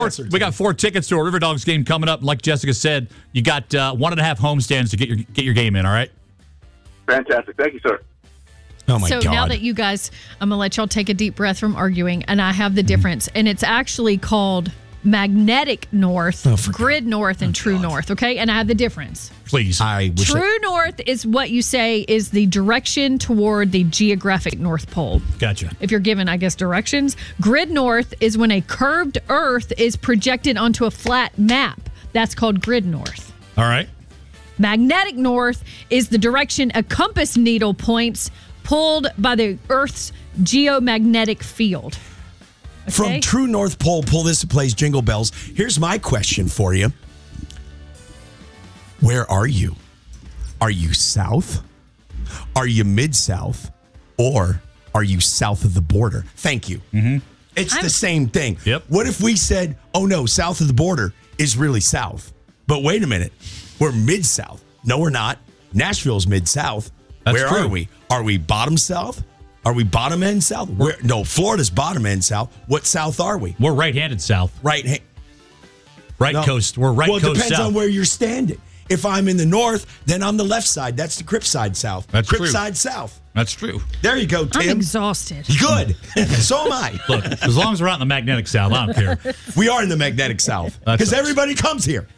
We got 4 tickets to a River Dogs game coming up. Like Jessica said, you got 1.5 homestands to get your game in, all right? Fantastic. Thank you, sir. Oh, my God. So now that you guys, I'm going to let y'all take a deep breath from arguing, and I have the difference. And it's actually called Magnetic North, Grid North, and True North, okay? And I have the difference. Please. True North is what you say is the direction toward the geographic North Pole. Gotcha. If you're given, I guess, directions. Grid North is when a curved Earth is projected onto a flat map. That's called Grid North. All right. Magnetic North is the direction a compass needle points, pulled by the Earth's geomagnetic field. Okay? From True North Pole, pull this and plays Jingle Bells. Here's my question for you. Where are you? Are you south? Are you mid-south? Or are you south of the border? Thank you. Mm-hmm. It's the same thing. Yep. What if we said, oh, no, south of the border is really south? But wait a minute. We're mid-south. No, we're not. Nashville's mid-south. Where true. are we? Are we bottom south? Are we bottom end south? No, Florida's bottom end south. What south are we? We're right-handed south. Right coast. We're right coast south. Well, it depends on where you're standing. If I'm in the north, then I'm the left side. That's the Crip side south. That's Crip true. side south. That's true. There you go, Tim. I'm exhausted. Good. So am I. Look, as long as we're out in the magnetic south, I don't care. We are in the magnetic south because everybody comes here.